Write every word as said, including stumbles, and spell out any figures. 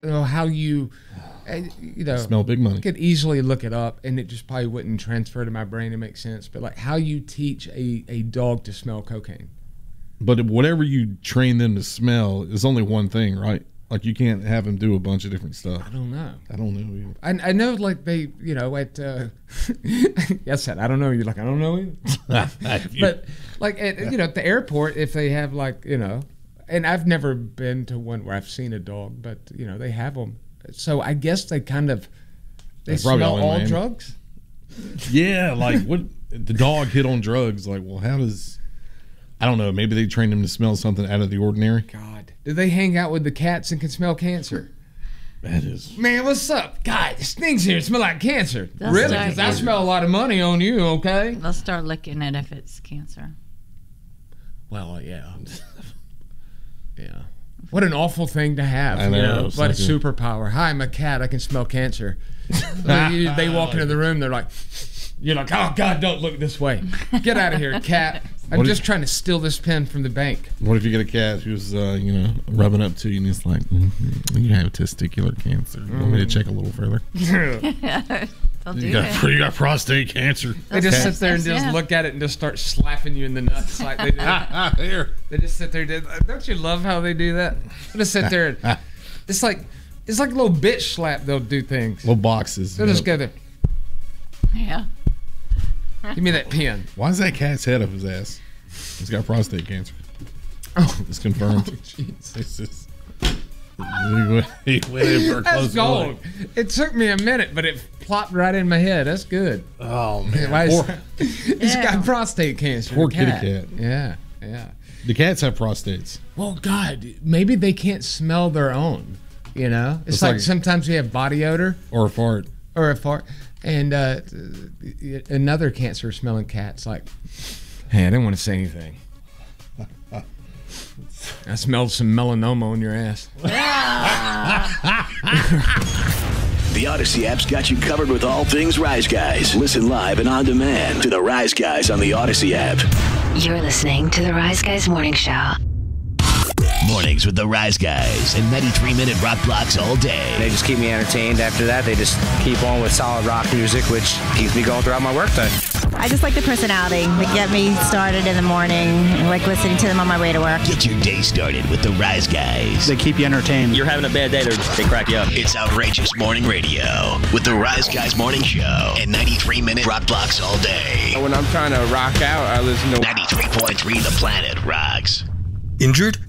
you know, how you, you know, smell big money. I could easily look it up, and it just probably wouldn't transfer to my brain and make sense. But like how you teach a, a dog to smell cocaine. But whatever you train them to smell is only one thing, right? Like you can't have them do a bunch of different stuff. I don't know. I don't know either. I, I know, like they, you know, at uh, yes, I don't know. You're like I don't know either. But like at, you know, at the airport, if they have like you know, and I've never been to one where I've seen a dog, but you know they have them. So I guess they kind of they That's probably smell all in all Miami. drugs. Yeah, like what the dog hit on drugs. Like, well, how does I don't know. Maybe they trained him to smell something out of the ordinary. God, do they hang out with the cats and can smell cancer? That is. Man, what's up? God, it stings here. It smells like cancer. They'll Really? start- Because I smell a lot of money on you, okay? They'll start looking at if it's cancer. Well, yeah. Yeah. What an awful thing to have. I know, You know? it's What a not good. superpower. Hi, I'm a cat. I can smell cancer. they they walk into the room. They're like, you're like, oh, God, don't look this way. Get out of here, cat. I'm What just if- trying to steal this pen from the bank. What if you get a cat who's, uh, you know, rubbing up to you and he's like, mm-hmm, you have testicular cancer. You want me to check a little further? They'll do You got, it. you got prostate cancer. They just Cat. sit there and just Yeah. look at it and just start slapping you in the nuts like they do. Here. They just sit there. And, don't you love how they do that? They just sit there. And, it's like it's like a little bitch slap. They'll do things. Little boxes. They'll you just know. go there. Yeah. Give me that pen. Why is that cat's head up his ass? He's got prostate cancer. Oh, It's confirmed. jeez. It's just, he went, he went in for a That's close gold. look. It took me a minute, but it plopped right in my head. That's good. Oh man, Why is- Poor- He's Yeah. got prostate cancer. Poor the kitty cat. Yeah, yeah. the cats have prostates. Well, God, maybe they can't smell their own. You know, it's, It's like, like- sometimes we have body odor Or a fart. or a fart, and uh, another cancer-smelling cat's like, "Hey, I didn't want to say anything. I smelled some melanoma on your ass." The Odyssey app's got you covered with all things Rise Guys. Listen live and on demand to the Rise Guys on the Odyssey app. You're listening to the Rise Guys Morning Show. Mornings with the Rise Guys and ninety-three minute rock blocks all day. They just keep me entertained. After that, they just keep on with solid rock music, which keeps me going throughout my workday. I just like the personality. They get me started in the morning. I like listening to them on my way to work. Get your day started with the Rise Guys. They keep you entertained. You're having a bad day, they crack you up. It's outrageous morning radio with the Rise Guys Morning Show and ninety-three minute rock blocks all day. When I'm trying to rock out, I listen to ninety-three point three The Planet rocks. Injured?